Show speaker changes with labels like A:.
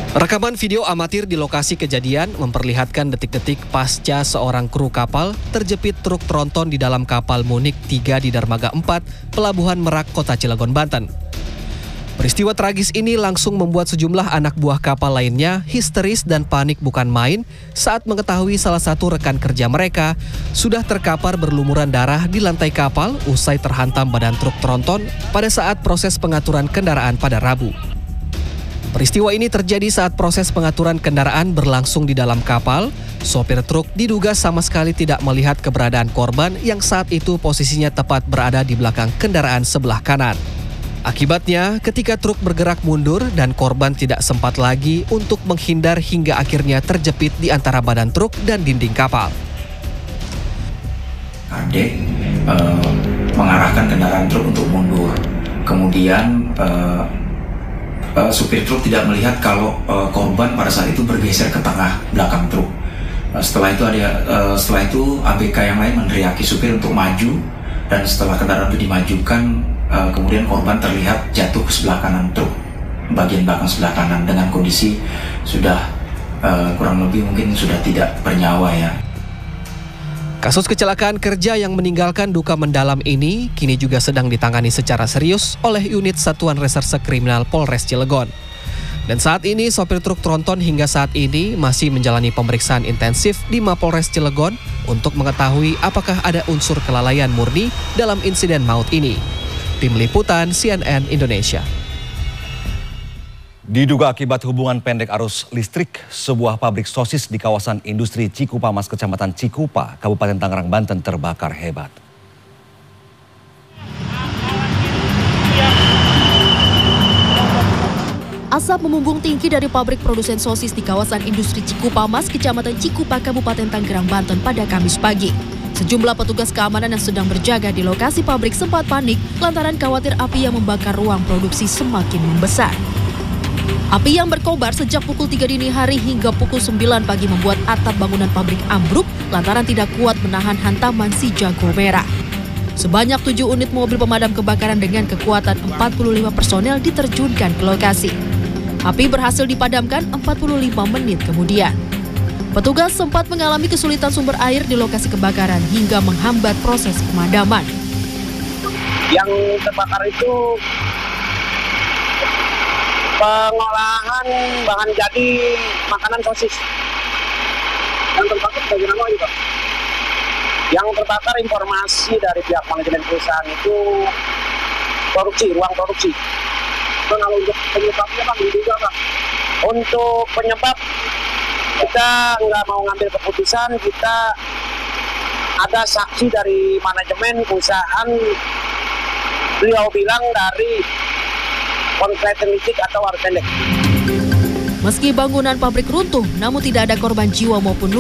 A: Rekaman video amatir di lokasi kejadian memperlihatkan detik-detik pasca seorang kru kapal terjepit truk tronton di dalam kapal Munik 3 di Dermaga 4, Pelabuhan Merak, Kota Cilegon, Banten. Peristiwa tragis ini langsung membuat sejumlah anak buah kapal lainnya histeris dan panik bukan main saat mengetahui salah satu rekan kerja mereka sudah terkapar berlumuran darah di lantai kapal usai terhantam badan truk tronton pada saat proses pengaturan kendaraan pada Rabu. Peristiwa ini terjadi saat proses pengaturan kendaraan berlangsung di dalam kapal. Sopir truk diduga sama sekali tidak melihat keberadaan korban yang saat itu posisinya tepat berada di belakang kendaraan sebelah kanan. Akibatnya, ketika truk bergerak mundur dan korban tidak sempat lagi untuk menghindar hingga akhirnya terjepit di antara badan truk dan dinding kapal.
B: Adik mengarahkan kendaraan truk untuk mundur. Kemudian supir truk tidak melihat kalau korban pada saat itu bergeser ke tengah belakang truk. Setelah itu ABK yang lain meneriaki supir untuk maju, dan setelah kendaraan itu dimajukan, kemudian korban terlihat jatuh ke sebelah kanan truk, bagian belakang sebelah kanan, dengan kondisi sudah kurang lebih mungkin sudah tidak bernyawa ya.
A: Kasus kecelakaan kerja yang meninggalkan duka mendalam ini kini juga sedang ditangani secara serius oleh unit Satuan Reserse Kriminal Polres Cilegon. Dan saat ini sopir truk tronton hingga saat ini masih menjalani pemeriksaan intensif di Mapolres Cilegon untuk mengetahui apakah ada unsur kelalaian murni dalam insiden maut ini. Tim Liputan CNN Indonesia.
C: Diduga akibat hubungan pendek arus listrik, sebuah pabrik sosis di kawasan industri Cikupamas, Kecamatan Cikupa, Kabupaten Tangerang, Banten terbakar hebat.
D: Asap memumbung tinggi dari pabrik produsen sosis di kawasan industri Cikupamas, Kecamatan Cikupa, Kabupaten Tangerang, Banten pada Kamis pagi. Sejumlah petugas keamanan yang sedang berjaga di lokasi pabrik sempat panik lantaran khawatir api yang membakar ruang produksi semakin membesar. Api yang berkobar sejak pukul 3 dini hari hingga pukul 9 pagi membuat atap bangunan pabrik ambruk lantaran tidak kuat menahan hantaman si jago merah. Sebanyak 7 unit mobil pemadam kebakaran dengan kekuatan 45 personel diterjunkan ke lokasi. Api berhasil dipadamkan 45 menit kemudian. Petugas sempat mengalami kesulitan sumber air di lokasi kebakaran hingga menghambat proses pemadaman.
E: Yang terbakar itu pengolahan bahan jadi makanan sosis. Yang terbakar bagian apa itu? Yang terbakar informasi dari pihak manajemen perusahaan itu ruang produksi. Kalau untuk penyebabnya Pak, juga Pak. Untuk penyebab kita nggak mau ngambil keputusan, kita ada saksi dari manajemen perusahaan, beliau bilang dari konsleting listrik atau arus pendek.
D: Meski bangunan pabrik runtuh, namun tidak ada korban jiwa maupun luka.